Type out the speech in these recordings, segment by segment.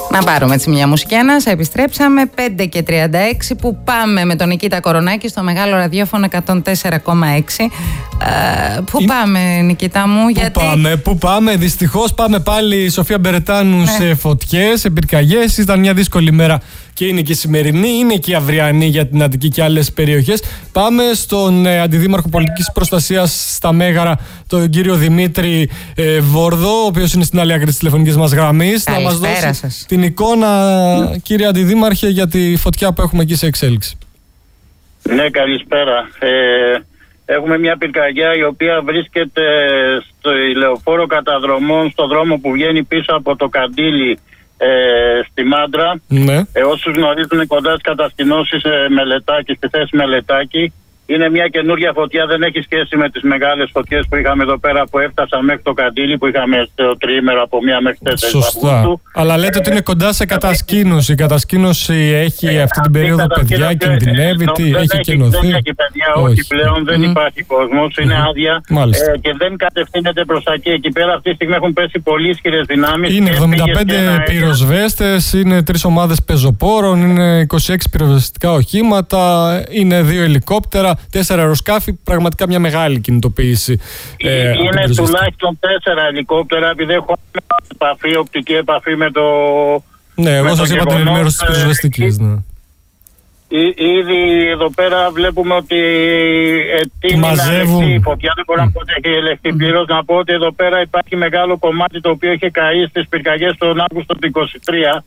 Να πάρουμε έτσι μια μουσική ανάσα. Επιστρέψαμε 5:36 που πάμε με τον Νικήτα Κορονάκη στο μεγάλο ραδιόφωνο 104,6. Πού πάμε, Νικήτα μου? Πού πάμε. Δυστυχώς πάμε πάλι η Σοφία Μπερετάνου σε φωτιές, σε πυρκαγιές. Ήταν μια δύσκολη μέρα και είναι και η σημερινή, είναι και η αυριανή για την Αττική και άλλες περιοχές. Πάμε στον Αντιδήμαρχο Πολιτικής Προστασίας στα Μέγαρα, τον κύριο Δημήτρη Βόρδο, ο οποίος είναι στην άλλη άκρη της τηλεφωνικής μας γραμμής. Να μας δώσει την εικόνα, κύριε Αντιδήμαρχε, για τη φωτιά που έχουμε εκεί σε εξέλιξη. Ναι, καλησπέρα. Έχουμε μια πυρκαγιά η οποία βρίσκεται στο Λεωφόρο Καταδρομών, στο δρόμο που βγαίνει πίσω από το Καντήλι στη Μάντρα. Ναι. Όσους γνωρίζουν, κοντά στις κατασκηνώσεις Μελετάκη, στη θέση Μελετάκη. Είναι μια καινούργια φωτιά, δεν έχει σχέση με τις μεγάλες φωτιές που είχαμε εδώ πέρα που έφτασαν μέχρι το Καντήλι, που είχαμε στο τριήμερο από 1 μέχρι 4. Σωστά. Αλλά λέτε ότι είναι κοντά σε κατασκήνωση. Η κατασκήνωση έχει αυτή την περίοδο παιδιά, κινδυνεύει, έχει κενωθεί? Δεν έχει παιδιά, όχι πλέον, δεν υπάρχει κόσμος, είναι άδεια και δεν κατευθύνεται προς τα εκεί. Εκεί πέρα αυτή τη στιγμή έχουν πέσει πολύ ισχυρές δυνάμεις. Είναι 75 πυροσβέστες, είναι 3 ομάδες πεζοπόρων, είναι 26 πυροσβεστικά οχήματα, είναι 2 ελικόπτερα, 4 αεροσκάφη, πραγματικά μια μεγάλη κινητοποίηση. Είναι τουλάχιστον 4 ελικόπτερα, επειδή έχω οπτική επαφή με το. Ναι, εγώ σας είπα την ενημέρωση της πυροσβεστικής. Ναι. Ήδη εδώ πέρα βλέπουμε ότι μαζεύουν. Η φωτιά δεν μπορεί να πω ότι έχει ελεγχθεί πλήρως. Να πω ότι εδώ πέρα υπάρχει μεγάλο κομμάτι το οποίο είχε καεί στις πυρκαγιές τον Αύγουστο του 2023.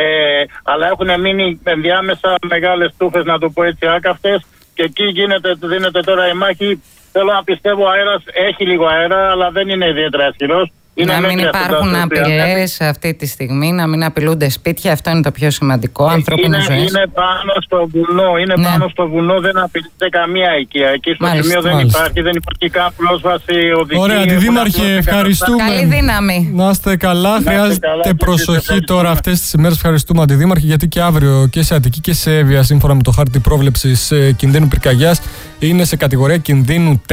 Αλλά έχουν μείνει ενδιάμεσα μεγάλες τούφες, να το πω έτσι, άκαυτες. Και εκεί δίνεται τώρα η μάχη. Θέλω να πιστεύω αέρας, έχει λίγο αέρα, αλλά δεν είναι ιδιαίτερα ισχυρός. Να μην υπάρχουν απειλές αυτή τη στιγμή, να μην απειλούνται σπίτια, αυτό είναι το πιο σημαντικό. Ανθρώπινες ζωές. Είναι πάνω στο βουνό, πάνω στο βουνό, δεν απειλείται καμία οικία. Εκεί στο σημείο δεν υπάρχει καν πρόσβαση οδική. Ωραία, Αντιδήμαρχε, ευχαριστούμε. Καλή δύναμη. Να είστε καλά. Χρειάζεται προσοχή τώρα αυτές τις ημέρες. Ευχαριστούμε, Αντιδήμαρχε, γιατί και αύριο και σε Αττική και σε Εύβοια, σύμφωνα με το χάρτη πρόβλεψης κινδύνου πυρκαγιάς, είναι σε κατηγορία κινδύνου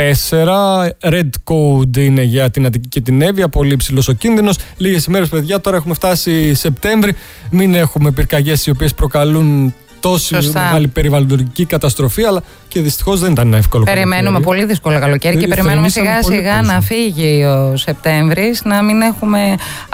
4. Red code είναι για την Αττική και την Εύβοια. Πολύ υψηλός ο κίνδυνος. Λίγες ημέρες, παιδιά, τώρα έχουμε φτάσει Σεπτέμβρη. Μην έχουμε πυρκαγιές οι οποίες προκαλούν τόση μεγάλη περιβαλλοντική καταστροφή, αλλά και δυστυχώς δεν ήταν ένα εύκολο καλοκαίρι. Περιμένουμε πολύ δύσκολο καλοκαίρι και περιμένουμε σιγά σιγά να φύγει ο Σεπτέμβρης, να μην έχουμε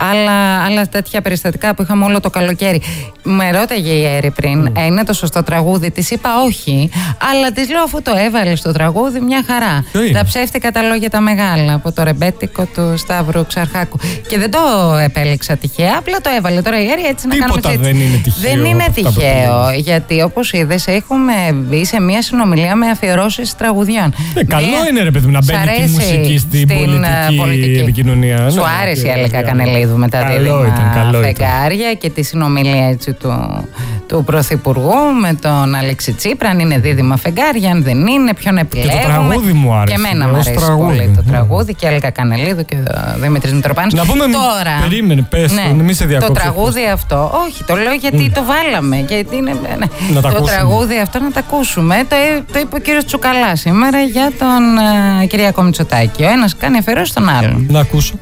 άλλα τέτοια περιστατικά που είχαμε όλο το καλοκαίρι. Με ρώταγε η Έρη πριν, είναι το σωστό τραγούδι? Της είπα όχι, αλλά της λέω, αφού το έβαλε στο τραγούδι, μια χαρά. Τα ψεύτικα τα λόγια τα μεγάλα, από το ρεμπέτικο του Σταύρου Ξαρχάκου. Και δεν το επέλεξα τυχαία, απλά το έβαλε τώρα η Έρη, έτσι να κάνουμε έτσι. Δεν είναι τυχαίο. Δεν είναι τυχαίο, γιατί όπως είδες, έχουμε μπει σε μια συνομιλία με αφιερώσεις τραγουδιών. Καλό είναι, ρε παιδί μου, να μπαίνει και η μουσική στην πολιτική επικοινωνία. Σου άρεσε η Αλέκα Κανελίδου με τα δίδυμα φεγγάρια και τη συνομιλία έτσι του Πρωθυπουργού με τον Αλέξη Τσίπρα, αν είναι δίδυμα φεγγάρια, αν δεν είναι, ποιον επιλέγουμε. Και το τραγούδι μου άρεσε. Και εμένα μου αρέσει πολύ το τραγούδι, και η Αλέκα Κανελίδου και ο Δημήτρης Μητροπάνος. Να πούμε, τώρα, περίμενε, πες, μην σε διακόψω. Το τραγούδι αυτό, όχι, το λέω γιατί το βάλαμε. Γιατί είναι, το τραγούδι αυτό να τα ακούσουμε. Το είπε ο κύριος Τσουκαλάς σήμερα για τον Κυριακό Μητσοτάκη. Ο ένας κάνει αφιερώσεις στον άλλον. Να ακούσω.